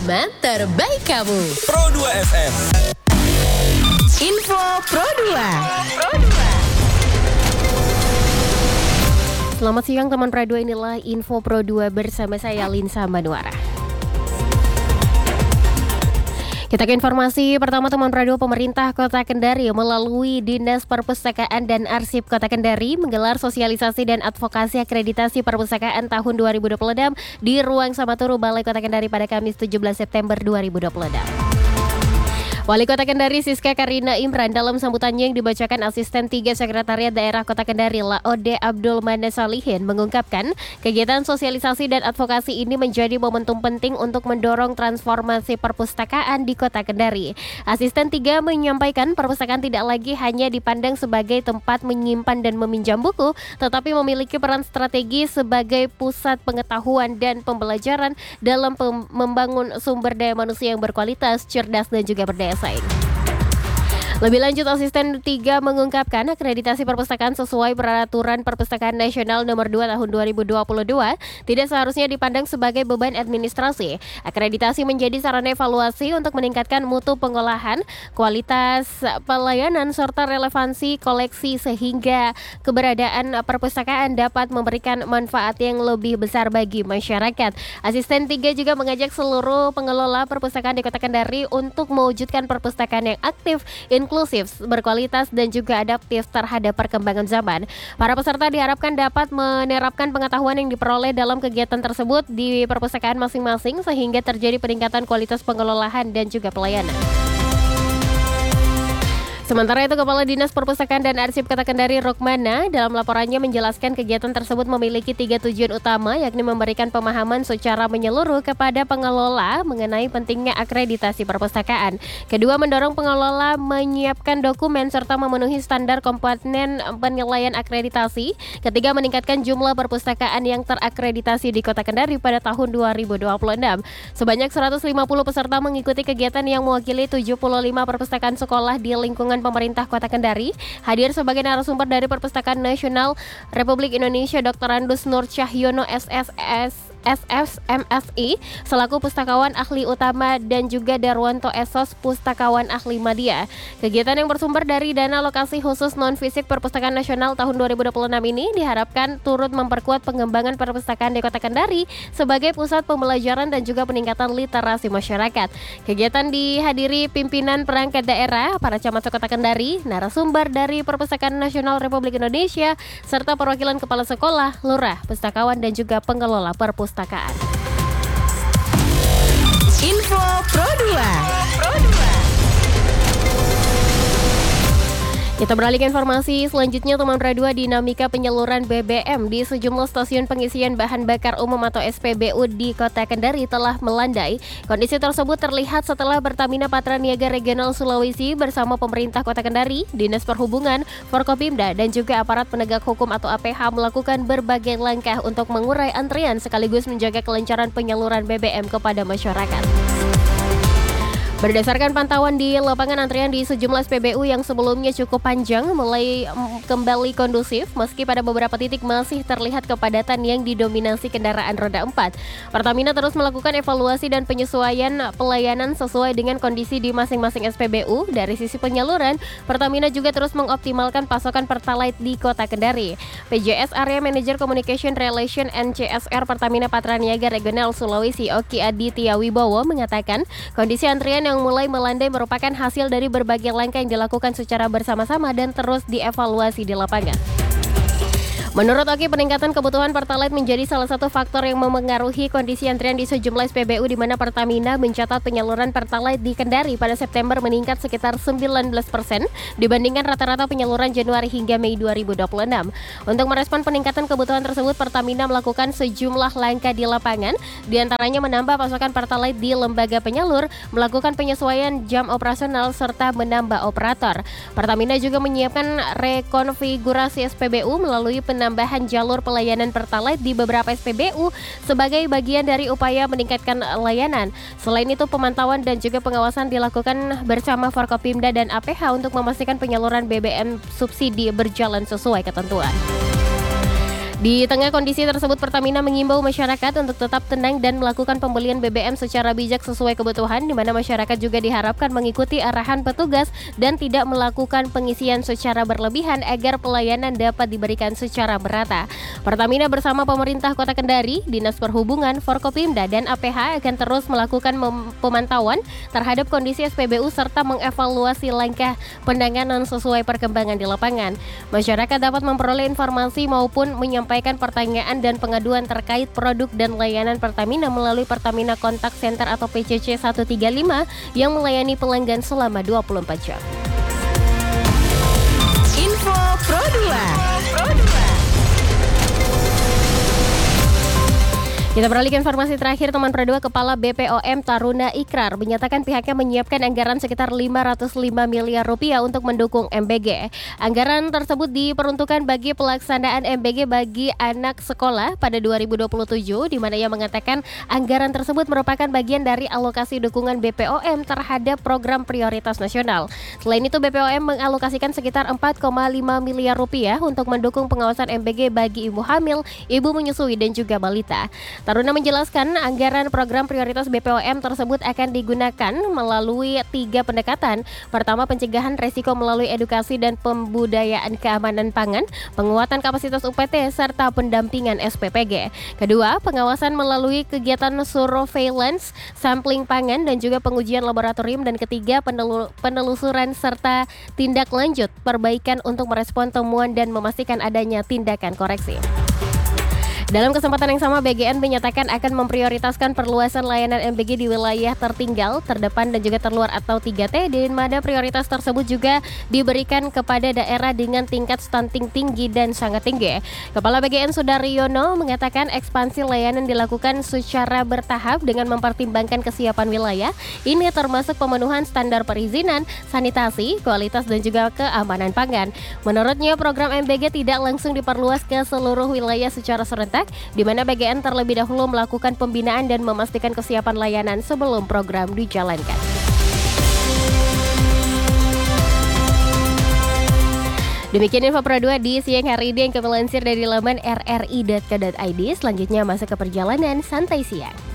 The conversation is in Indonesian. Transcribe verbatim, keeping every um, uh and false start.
Segmen terbaik kamu. Pro dua F M. Info Pro dua. Selamat siang teman Pro dua, inilah Info Pro dua bersama saya Linsa Manuara. Kita ke informasi pertama teman radio. Pemerintah Kota Kendari melalui Dinas Perpustakaan dan Arsip Kota Kendari menggelar sosialisasi dan advokasi akreditasi perpustakaan tahun dua ribu dua puluh enam di Ruang Samaturu Balai Kota Kendari pada Kamis tujuh belas September dua ribu dua puluh enam. Wali Kota Kendari Siska Karina Imran dalam sambutannya yang dibacakan Asisten tiga Sekretariat Daerah Kota Kendari Laode Abdul Manda Salihin mengungkapkan kegiatan sosialisasi dan advokasi ini menjadi momentum penting untuk mendorong transformasi perpustakaan di Kota Kendari. Asisten tiga menyampaikan perpustakaan tidak lagi hanya dipandang sebagai tempat menyimpan dan meminjam buku, tetapi memiliki peran strategis sebagai pusat pengetahuan dan pembelajaran dalam pem- membangun sumber daya manusia yang berkualitas, cerdas dan juga berdaya saing. Lebih lanjut, Asisten tiga mengungkapkan akreditasi perpustakaan sesuai Peraturan Perpustakaan Nasional Nomor dua Tahun dua ribu dua puluh dua tidak seharusnya dipandang sebagai beban administrasi. Akreditasi menjadi sarana evaluasi untuk meningkatkan mutu pengolahan, kualitas pelayanan, serta relevansi koleksi sehingga keberadaan perpustakaan dapat memberikan manfaat yang lebih besar bagi masyarakat. Asisten tiga juga mengajak seluruh pengelola perpustakaan di Kota Kendari untuk mewujudkan perpustakaan yang aktif, inklusif, berkualitas dan juga adaptif terhadap perkembangan zaman. Para peserta diharapkan dapat menerapkan pengetahuan yang diperoleh dalam kegiatan tersebut di perpustakaan masing-masing sehingga terjadi peningkatan kualitas pengelolaan dan juga pelayanan. Sementara itu, Kepala Dinas Perpustakaan dan Arsip Kota Kendari Rukmana dalam laporannya menjelaskan kegiatan tersebut memiliki tiga tujuan utama, yakni memberikan pemahaman secara menyeluruh kepada pengelola mengenai pentingnya akreditasi perpustakaan. Kedua, mendorong pengelola menyiapkan dokumen serta memenuhi standar komponen penilaian akreditasi. Ketiga, meningkatkan jumlah perpustakaan yang terakreditasi di Kota Kendari pada tahun dua ribu dua puluh enam. Sebanyak seratus lima puluh peserta mengikuti kegiatan yang mewakili tujuh puluh lima perpustakaan sekolah di lingkungan pemerintah Kota Kendari. Hadir sebagai narasumber dari Perpustakaan Nasional Republik Indonesia Doktor Andus Nur Cahyono S S S S F M S I selaku Pustakawan Ahli Utama dan juga Darwanto Esos Pustakawan Ahli Madya. Kegiatan yang bersumber dari dana alokasi khusus non-fisik Perpustakaan Nasional tahun dua ribu dua puluh enam ini diharapkan turut memperkuat pengembangan perpustakaan di Kota Kendari sebagai pusat pembelajaran dan juga peningkatan literasi masyarakat. Kegiatan dihadiri pimpinan perangkat daerah, para camat Kota Kendari, narasumber dari Perpustakaan Nasional Republik Indonesia, serta perwakilan kepala sekolah, lurah, pustakawan dan juga pengelola perpustakaan. Info Pro dua. Kita beralih ke informasi selanjutnya teman Pro dua. Dinamika penyaluran B B M di sejumlah stasiun pengisian bahan bakar umum atau S P B U di Kota Kendari telah melandai. Kondisi tersebut terlihat setelah Pertamina Patraniaga Regional Sulawesi bersama pemerintah Kota Kendari, Dinas Perhubungan, Forkopimda dan juga aparat penegak hukum atau A P H melakukan berbagai langkah untuk mengurai antrian sekaligus menjaga kelancaran penyaluran B B M kepada masyarakat. Berdasarkan pantauan di lapangan, antrian di sejumlah S P B U yang sebelumnya cukup panjang mulai mm, kembali kondusif meski pada beberapa titik masih terlihat kepadatan yang didominasi kendaraan roda empat. Pertamina terus melakukan evaluasi dan penyesuaian pelayanan sesuai dengan kondisi di masing-masing S P B U. Dari sisi penyaluran, Pertamina juga terus mengoptimalkan pasokan Pertalite di Kota Kendari. P J S Area Manager Communication Relation and C S R Pertamina Patraniaga Regional Sulawesi Oki Aditya Wibowo mengatakan kondisi antrian yang mulai melandai merupakan hasil dari berbagai langkah yang dilakukan secara bersama-sama dan terus dievaluasi di lapangan. Menurut Oki, peningkatan kebutuhan Pertalite menjadi salah satu faktor yang memengaruhi kondisi antrian di sejumlah S P B U di mana Pertamina mencatat penyaluran Pertalite di Kendari pada September meningkat sekitar sembilan belas persen dibandingkan rata-rata penyaluran Januari hingga Mei dua ribu dua puluh enam. Untuk merespon peningkatan kebutuhan tersebut, Pertamina melakukan sejumlah langkah di lapangan, diantaranya menambah pasokan Pertalite di lembaga penyalur, melakukan penyesuaian jam operasional, serta menambah operator. Pertamina juga menyiapkan rekonfigurasi S P B U melalui penambahan penambahan jalur pelayanan Pertalite di beberapa S P B U sebagai bagian dari upaya meningkatkan layanan. Selain itu, pemantauan dan juga pengawasan dilakukan bersama Forkopimda dan A P H untuk memastikan penyaluran B B M subsidi berjalan sesuai ketentuan. Di tengah kondisi tersebut, Pertamina mengimbau masyarakat untuk tetap tenang dan melakukan pembelian B B M secara bijak sesuai kebutuhan, di mana masyarakat juga diharapkan mengikuti arahan petugas dan tidak melakukan pengisian secara berlebihan agar pelayanan dapat diberikan secara merata. Pertamina bersama pemerintah Kota Kendari, Dinas Perhubungan, Forkopimda, dan A P H akan terus melakukan pemantauan terhadap kondisi S P B U serta mengevaluasi langkah penanganan sesuai perkembangan di lapangan. Masyarakat dapat memperoleh informasi maupun menyampaikan Menyampaikan pertanyaan dan pengaduan terkait produk dan layanan Pertamina melalui Pertamina Contact Center atau P C C seratus tiga puluh lima yang melayani pelanggan selama dua puluh empat jam. Info Pro dua. Pro dua. Kita beralih ke informasi terakhir, teman Pro dua. Kepala B P O M Taruna Ikrar menyatakan pihaknya menyiapkan anggaran sekitar lima ratus lima miliar rupiah untuk mendukung M B G. Anggaran tersebut diperuntukkan bagi pelaksanaan M B G bagi anak sekolah pada dua ribu dua puluh tujuh, di mana ia mengatakan anggaran tersebut merupakan bagian dari alokasi dukungan B P O M terhadap program prioritas nasional. Selain itu, B P O M mengalokasikan sekitar empat koma lima miliar rupiah untuk mendukung pengawasan M B G bagi ibu hamil, ibu menyusui, dan juga balita. Taruna menjelaskan anggaran program prioritas B P O M tersebut akan digunakan melalui tiga pendekatan. Pertama, pencegahan resiko melalui edukasi dan pembudayaan keamanan pangan, penguatan kapasitas U P T, serta pendampingan S P P G. Kedua, pengawasan melalui kegiatan surveillance, sampling pangan, dan juga pengujian laboratorium. Dan ketiga, penelu- penelusuran serta tindak lanjut perbaikan untuk merespon temuan dan memastikan adanya tindakan koreksi. Dalam kesempatan yang sama, B G N menyatakan akan memprioritaskan perluasan layanan M B G di wilayah tertinggal, terdepan, dan juga terluar atau tiga T, di mana prioritas tersebut juga diberikan kepada daerah dengan tingkat stunting tinggi dan sangat tinggi. Kepala B G N Sudaryono mengatakan ekspansi layanan dilakukan secara bertahap dengan mempertimbangkan kesiapan wilayah. Ini termasuk pemenuhan standar perizinan, sanitasi, kualitas, dan juga keamanan pangan. Menurutnya, program M B G tidak langsung diperluas ke seluruh wilayah secara serentak, di mana B G N terlebih dahulu melakukan pembinaan dan memastikan kesiapan layanan sebelum program dijalankan. Demikian info Pro dua di siang hari ini yang kami lansir dari laman r r i dot co dot i d. Selanjutnya masuk ke perjalanan santai siang.